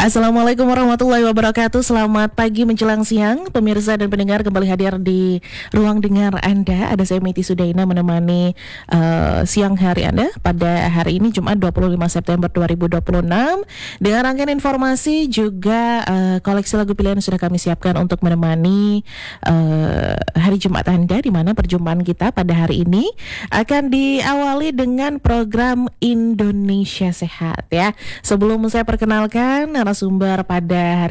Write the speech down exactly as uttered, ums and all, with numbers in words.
Assalamualaikum warahmatullahi wabarakatuh. Selamat pagi menjelang siang, pemirsa dan pendengar kembali hadir di ruang dengar Anda. Ada saya Meti Sudaina menemani uh, siang hari Anda pada hari ini Jumat dua puluh lima September dua ribu dua puluh enam. Dengan rangkaian informasi juga uh, koleksi lagu pilihan sudah kami siapkan untuk menemani uh, hari Jumat Anda, di mana perjumpaan kita pada hari ini akan diawali dengan program Indonesia Sehat ya. Sebelum saya perkenalkan narasumber pada hari